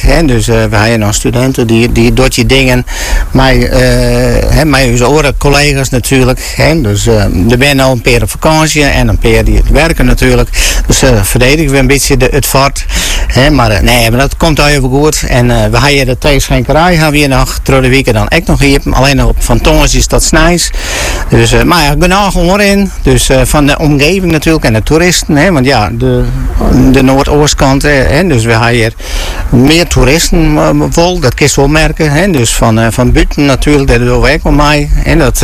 Hè? Dus we hebben nog studenten die doet die dingen met onze collega's natuurlijk. Hè? Dus er zijn al een paar op vakantie en een paar die werken natuurlijk. Dus verdedigen we een beetje het fort. Hè? Maar dat komt al even goed. En we hebben de theeschenkerij hebben we hier nog door de weken dan echt nog hier. Alleen op van Tongens tot Snijs. Dus genoeg hoor in. Dus van de omgeving natuurlijk en de toeristen. Hè? Want ja, de Noordoostkant. Dus we hebben hier meer toeristen vol. Dat kun je wel merken. Hè? Dus van buiten natuurlijk. Dat doen we ook wel mee. En dat,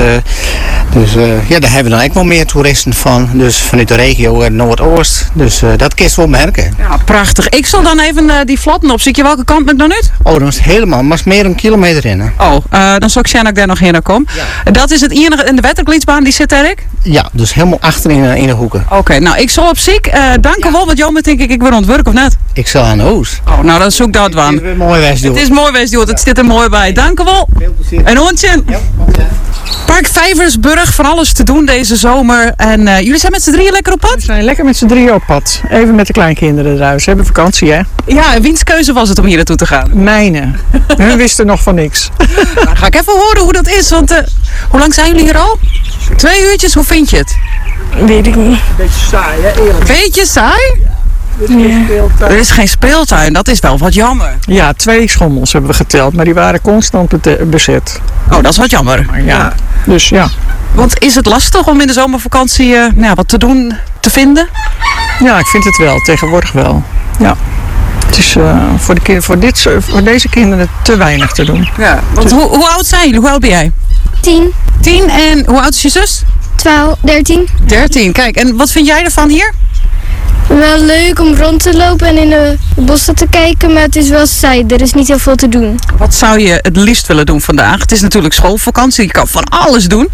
daar hebben we dan ook wel meer toeristen van. Dus vanuit de regio Noordoost. Dus dat kun je wel merken. Ja, prachtig. Ik zal dan even die vlotten op. Zie je welke kant ben ik dan uit? Oh, dat is helemaal. Maar is meer een kilometer in. Hè? Dan zou ik zeggen dat ik daar nog heen kom. Ja. Dat is het enige in de Wetterglietsbaan. Die zit daar ik? Ja, dus helemaal achter in de hoeken. Oké, nou ik zal op ziek. Dank u wel, want jou denk ik weer aan het werk of net? Ik zal aan de hoes. Oh, nou dan zoek ik dat aan. Het is mooi best doen. Het is mooi best doen. Het zit er mooi bij. Dank u wel. Veel plezier. En hondje. Ja. Park Vijversburg, van alles te doen deze zomer. En jullie zijn met z'n drieën lekker op pad? We zijn lekker met z'n drieën op pad. Even met de kleinkinderen eruit. Ze hebben vakantie, hè? Ja, wiens keuze was het om hier naartoe te gaan? Mijne. Hun wisten nog van niks. Nou, ga ik even horen hoe dat is. Want hoe lang zijn jullie hier al? 2 uurtjes, hoe vind je het? Weet ik niet. Beetje saai, hè? Eerlijk. Beetje saai? Ja. Er is geen speeltuin, dat is wel wat jammer. Ja, 2 schommels hebben we geteld, maar die waren constant bezet. Oh, dat is wat jammer. Ja. Dus ja. Want is het lastig om in de zomervakantie wat te doen, te vinden? Ja, ik vind het wel. Tegenwoordig wel. Ja. Het is voor deze kinderen te weinig te doen. Ja. Want hoe oud zijn jullie? Hoe oud ben jij? 10. 10 en hoe oud is je zus? 12, 13. 13, kijk. En wat vind jij ervan hier? Wel leuk om rond te lopen en in de bossen te kijken, maar het is wel saai. Er is niet heel veel te doen. Wat zou je het liefst willen doen vandaag? Het is natuurlijk schoolvakantie, je kan van alles doen.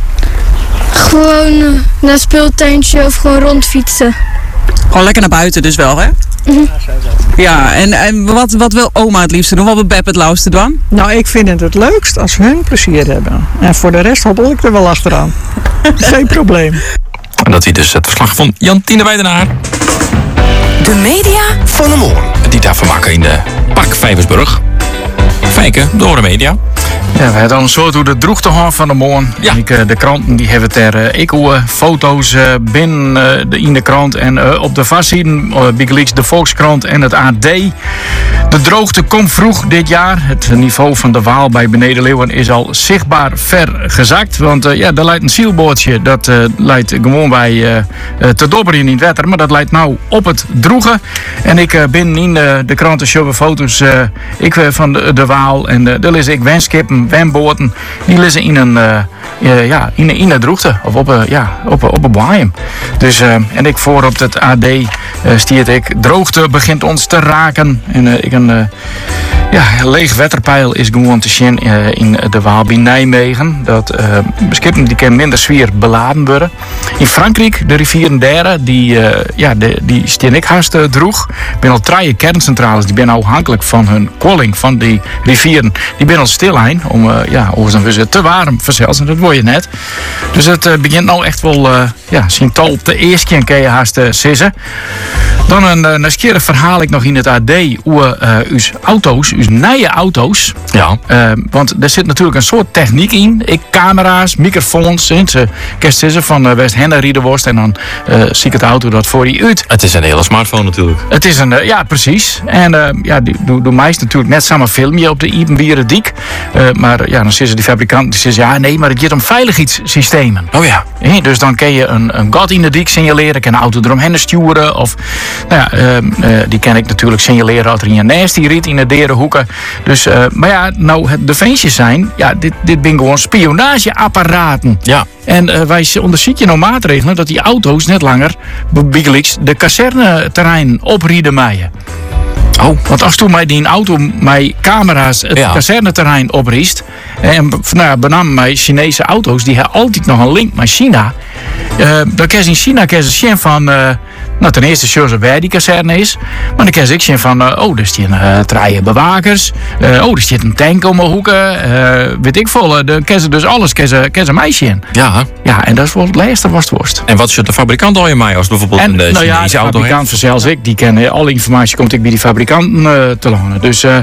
Gewoon naar een speeltuintje of gewoon rondfietsen. Gewoon lekker naar buiten dus wel, hè? Ja, en wat wil oma het liefste doen? Wat wil Beb het lauwste doen? Nou, ik vind het leukst als hun plezier hebben. En voor de rest hobbel ik er wel achteraan. Geen probleem. En dat is dus het verslag van Jantine Weidenaar. De media Van de Moorn. Die daar vermaken in de Park Vijversburg. Fijken door de media. Ja, we hebben dan zo door de droegtehoorn van de Moorn. Ja. De kranten die hebben er eco-foto's binnen in de krant. En op de vastzijden, Big Leaks, de Volkskrant en het AD. De droogte komt vroeg dit jaar. Het niveau van de Waal bij Beneden-Leeuwen is al zichtbaar ver gezakt. Want daar leidt een zielbootje. Dat leidt gewoon bij te dobberen in het wetter. Maar dat leidt nou op het droegen. En ik ben in de kranten showen foto's van de Waal. En daar lees ik wenskippen, wenboten. Die lezen in een droogte. Of op een waaien. Dus, en ik voor op het AD stiert ik. Droogte begint ons te raken. En een leeg wetterpeil is gewoon te zien in de Waal bij Nijmegen. Dat skippen die kan minder zwaar beladen worden. In Frankrijk, de rivieren daar, die staan ik haast droeg. Er zijn al 3 kerncentrales, die zijn afhankelijk van hun koeling van die rivieren. Die zijn al stil heen, om dan te warm verzels. En dat word je net. Dus het begint nou echt wel, zien tal de eerste keer kan je haast sissen. Dan een nieuwsgierig verhaal ik nog in het AD over uw auto's, uw nieuwe auto's. Ja. Want er zit natuurlijk een soort techniek in. Camera's, microfoons. Ze kerst van West Henne Riedenworst. En dan zie ik het auto dat voor je uit. Het is een hele smartphone natuurlijk. Het is een, precies. En doe meest natuurlijk net samen filmpje op de Ipenwierendiek. Maar dan zeggen die fabrikant, die zeggen, nee, maar het gaat om veiligheidssystemen. Oh ja. Dus dan kun je een gat in de dik signaleren, kan een auto eromheen sturen. Of, die kan ik natuurlijk signaleren als er in een nest die riet in de derenhoeken. Dus, de feestjes zijn, dit zijn gewoon spionageapparaten. Ja. En wij onderzoeken nou maatregelen dat die auto's net langer de kazerneterrein oprieden maaien. Oh, want als toen mij die auto met camera's het kazerneterrein opriest en benam mij Chinese auto's, die hebben altijd nog een link met China. Dan kan ze in China zien van, ten eerste zullen ze waar die kazerne is, maar dan kan ze ook zien van, er staan 3 bewakers, er staat een tank om de hoeken, weet ik veel. Dan kan ze dus alles, kan ze mij zien. Ja. Ja, en dat is wel het laatste was het worst. En wat zit de fabrikant al in mij als bijvoorbeeld een Chinese auto? De fabrikant zelfs ik, die kennen alle informatie komt ik bij die fabrikanten te lonen. Dus